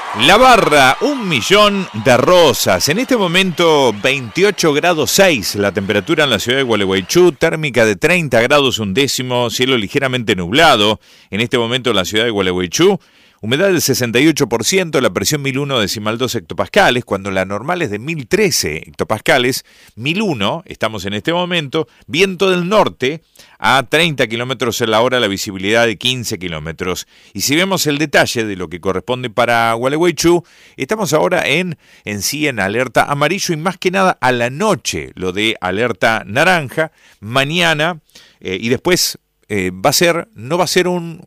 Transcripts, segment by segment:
La Barra, 1.000.000 de rosas. En este momento 28 grados 6 la temperatura en la ciudad de Gualeguaychú, térmica de 30 grados 1 décimo, cielo ligeramente nublado. En este momento en la ciudad de Gualeguaychú, humedad del 68%, la presión 1001,2 hectopascales, cuando la normal es de 1013 hectopascales. 1001, estamos en este momento, viento del norte a 30 kilómetros en la hora, la visibilidad de 15 kilómetros. Y si vemos el detalle de lo que corresponde para Gualeguaychú, estamos ahora en alerta amarillo y más que nada a la noche, lo de alerta naranja. Mañana y después no va a ser un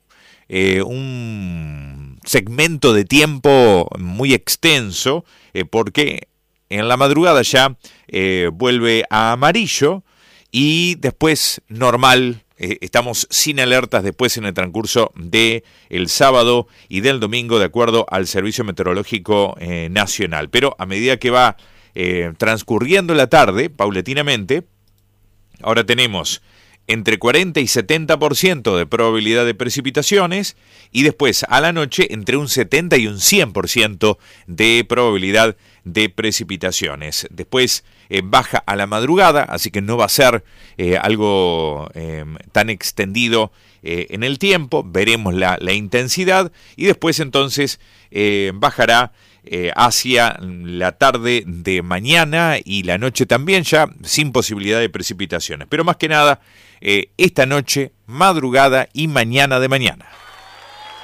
segmento de tiempo muy extenso, porque en la madrugada ya vuelve a amarillo y después normal. Estamos sin alertas después en el transcurso del sábado y del domingo, de acuerdo al Servicio Meteorológico Nacional. Pero a medida que va transcurriendo la tarde, paulatinamente, ahora tenemos entre 40 y 70% de probabilidad de precipitaciones, y después a la noche entre un 70 y un 100% de probabilidad de precipitaciones. Después baja a la madrugada, así que no va a ser algo tan extendido en el tiempo. Veremos la intensidad y después entonces bajará hacia la tarde de mañana y la noche también, ya sin posibilidad de precipitaciones. Pero más que nada, esta noche, madrugada y mañana de mañana.